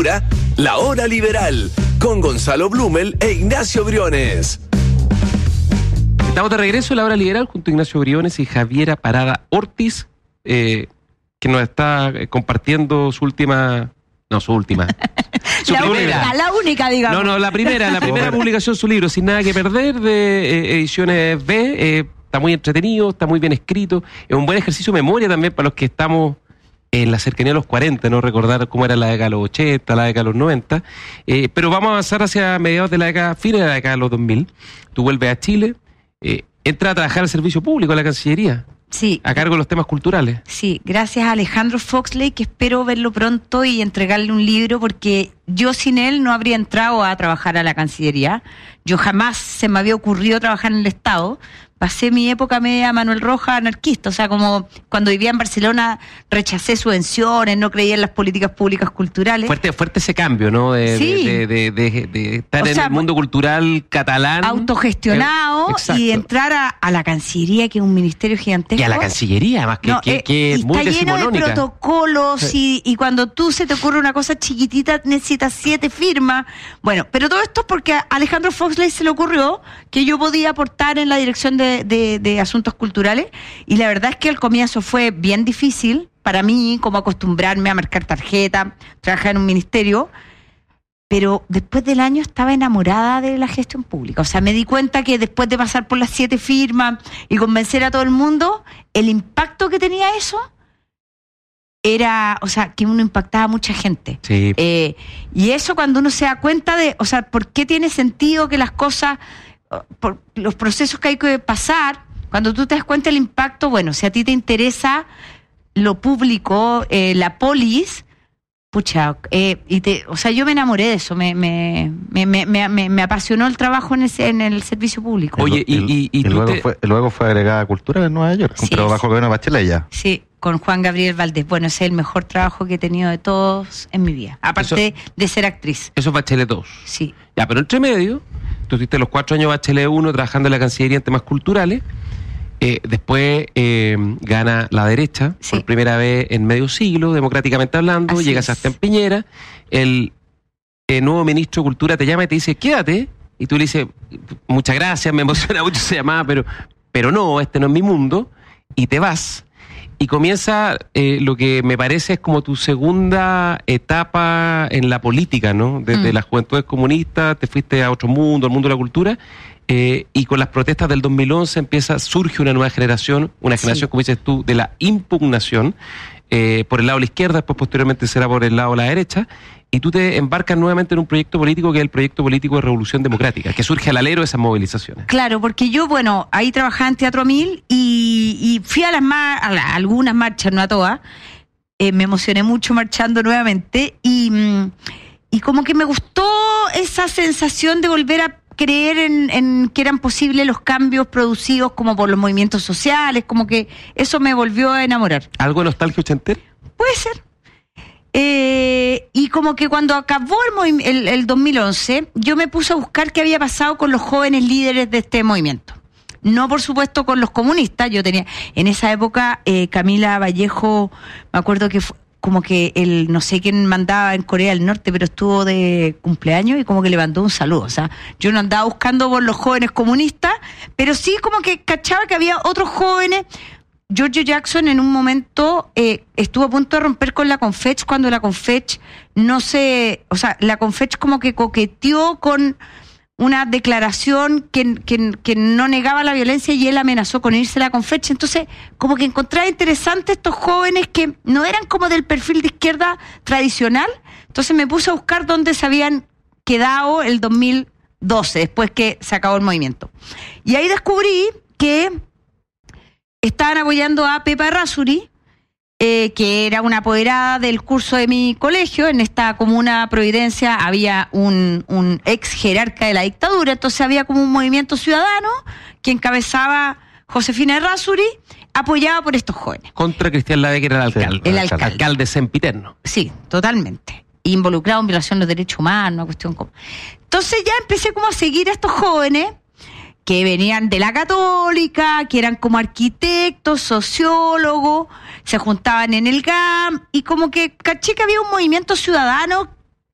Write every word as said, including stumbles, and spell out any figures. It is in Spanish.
cultura, La Hora Liberal, con Gonzalo Blumel e Ignacio Briones. Estamos de regreso en La Hora Liberal junto a Ignacio Briones y Javiera Parada Ortiz, eh, que nos está compartiendo su última... No, su última. Su la primera. única, la única, digamos. No, no, la primera, la primera publicación, su libro, Sin Nada que Perder, de eh, Ediciones B. Eh, está muy entretenido, está muy bien escrito. Es un buen ejercicio de memoria también para los que estamos en la cercanía de los cuarenta, ¿no? Recordar cómo era la década de los ochenta, la década de los noventa. Eh, pero vamos a avanzar hacia mediados de la década, fines de la década de los dos mil. Tú vuelves a Chile, eh, entras a trabajar al servicio público, a la Cancillería. Sí. A cargo de los temas culturales. Sí, gracias a Alejandro Foxley, que espero verlo pronto y entregarle un libro, porque yo sin él no habría entrado a trabajar a la Cancillería. Yo jamás se me había ocurrido trabajar en el Estado. Pasé mi época media Manuel Rojas anarquista, o sea, como cuando vivía en Barcelona rechacé subvenciones, no creía en las políticas públicas culturales. Fuerte, fuerte ese cambio, ¿no? De, Sí. de, de, de, de, de estar O en sea, el mundo cultural catalán. Autogestionado, Eh, y entrar a, a la Cancillería, que es un ministerio gigantesco. Y a la Cancillería, además, que, No, que, eh, que es y muy está lleno de decimonónica. protocolos y, y cuando tú se te ocurre una cosa chiquitita necesitas siete firmas. Bueno, pero todo esto es porque a Alejandro Foxley se le ocurrió que yo podía aportar en la dirección de, de, de asuntos culturales, y la verdad es que el comienzo fue bien difícil para mí, como acostumbrarme a marcar tarjeta, trabajar en un ministerio. Pero después del año estaba enamorada de la gestión pública. O sea, me di cuenta que después de pasar por las siete firmas y convencer a todo el mundo, el impacto que tenía eso era, o sea, que uno impactaba a mucha gente. Sí. Eh, y eso cuando uno se da cuenta de, o sea, por qué tiene sentido que las cosas, por los procesos que hay que pasar, cuando tú te das cuenta del impacto, bueno, si a ti te interesa lo público, eh, la polis, pucha, eh, y te, o sea, yo me enamoré de eso, me me, me, me, me, me apasionó el trabajo en ese, en el servicio público. Oye, y, y, y, y tú luego, te... fue, luego fue agregada a Cultura en Nueva York, Sí, pero sí. bajo el gobierno de Bachelet ya. Sí, con Juan Gabriel Valdés. Bueno, ese es el mejor trabajo que he tenido de todos en mi vida, aparte Eso- de ser actriz. Eso es Bachelet dos. Sí. Ya, pero entre medio, tú tuviste los cuatro años Bachelet uno trabajando en la Cancillería en temas culturales. Eh, después eh, gana la derecha, Sí. por primera vez en medio siglo, democráticamente hablando, Así llegas es. hasta en Piñera, el eh, nuevo ministro de Cultura te llama y te dice, quédate, y tú le dices, muchas gracias, me emociona mucho esa llamada, pero, pero no, este no es mi mundo, y te vas, y comienza eh, lo que me parece es como tu segunda etapa en la política, ¿no? Desde Mm. las juventudes comunistas, te fuiste a otro mundo, al mundo de la cultura. Eh, y con las protestas del dos mil once empieza, surge una nueva generación, una generación, Sí. como dices tú, de la impugnación, eh, por el lado de la izquierda, después posteriormente será por el lado de la derecha, y tú te embarcas nuevamente en un proyecto político que es el proyecto político de Revolución Democrática, que surge al alero de esas movilizaciones. Claro, porque yo, bueno, ahí trabajaba en Teatro Mil y, y fui a las mar, a, la- a algunas marchas, no a todas. Eh, me emocioné mucho marchando nuevamente y, mm, y como que me gustó esa sensación de volver a creer en, en que eran posibles los cambios producidos como por los movimientos sociales, como que eso me volvió a enamorar. ¿Algo de nostalgia ochentera? Puede ser. Eh, y como que cuando acabó el, movi- el, el dos mil once, yo me puse a buscar qué había pasado con los jóvenes líderes de este movimiento. No, por supuesto, con los comunistas. Yo tenía, en esa época, eh, Camila Vallejo, me acuerdo que fue, como que el, no sé quién mandaba en Corea del Norte, pero estuvo de cumpleaños y como que le mandó un saludo. O sea, yo no andaba buscando por los jóvenes comunistas, pero sí como que cachaba que había otros jóvenes. Giorgio Jackson en un momento eh, estuvo a punto de romper con la Confech cuando la Confech no se... O sea, la Confech como que coqueteó con una declaración que, que, que no negaba la violencia y él amenazó con irse a la Confech. Entonces, como que encontraba interesante estos jóvenes que no eran como del perfil de izquierda tradicional. Entonces me puse a buscar dónde se habían quedado el dos mil doce, después que se acabó el movimiento. Y ahí descubrí que estaban apoyando a Pepa Errázuriz, eh, que era una apoderada del curso de mi colegio. En esta comuna Providencia había un, un ex jerarca de la dictadura, entonces había como un movimiento ciudadano que encabezaba Josefina Errázuriz, apoyada por estos jóvenes. Contra Cristian Lade, que era el Sí, alcalde. el alcalde. Alcalde sempiterno. Sí, totalmente. Involucrado en violación de los derechos humanos, una cuestión como... Entonces ya empecé como a seguir a estos jóvenes que venían de la Católica, que eran como arquitectos, sociólogos, se juntaban en el G A M, y como que caché que había un movimiento ciudadano